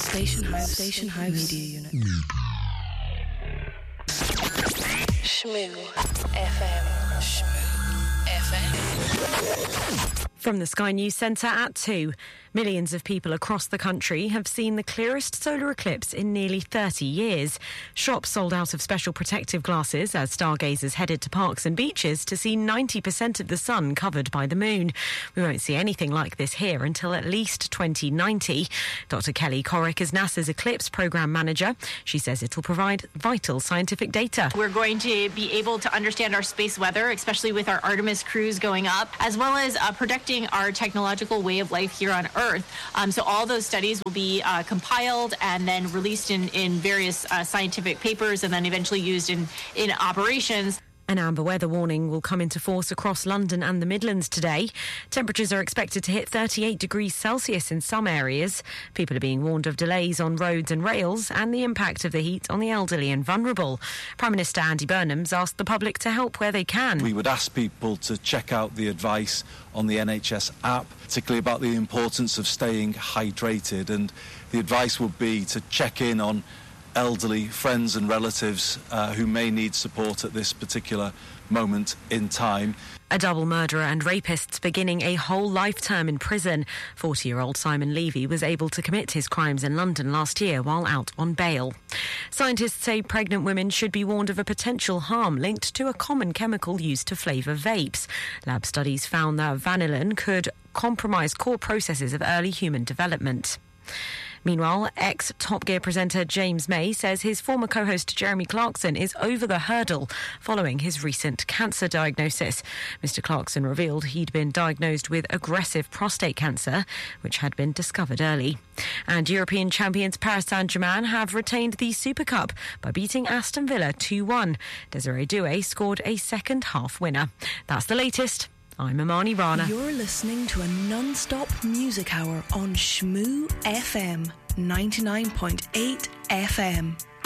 Station House Media Unit. Shmoo FM. Shmoo FM. From the Sky News Centre at 2. Millions of people across the country have seen the clearest solar eclipse in nearly 30 years. Shops sold out of special protective glasses as stargazers headed to parks and beaches to see 90% of the sun covered by the moon. We won't see anything like this here until at least 2090. Dr. Kelly Corrick is NASA's Eclipse Programme Manager. She says it'll provide vital scientific data. We're going to be able to understand our space weather, especially with our Artemis crews going up, as well as protecting our technological way of life here on Earth. So all those studies will be compiled and then released in various scientific papers and then eventually used in operations. An amber weather warning will come into force across London and the Midlands today. Temperatures are expected to hit 38 degrees Celsius in some areas. People are being warned of delays on roads and rails and the impact of the heat on the elderly and vulnerable. Prime Minister Andy Burnham's asked the public to help where they can. We would ask people to check out the advice on the NHS app, particularly about the importance of staying hydrated, and the advice would be to check in on elderly friends and relatives who may need support at this particular moment in time. A double murderer and rapist beginning a whole life term in prison. 40-year-old Simon Levy was able to commit his crimes in London last year while out on bail. Scientists say pregnant women should be warned of a potential harm linked to a common chemical used to flavour vapes. Lab studies found that vanillin could compromise core processes of early human development. Meanwhile, ex-Top Gear presenter James May says his former co-host Jeremy Clarkson is over the hurdle following his recent cancer diagnosis. Mr. Clarkson revealed he'd been diagnosed with aggressive prostate cancer, which had been discovered early. And European champions Paris Saint-Germain have retained the Super Cup by beating Aston Villa 2-1. Desiree Doué scored a second-half winner. That's the latest. I'm Amani Rana. You're listening to a non-stop music hour on Shmoo FM 99.8 FM.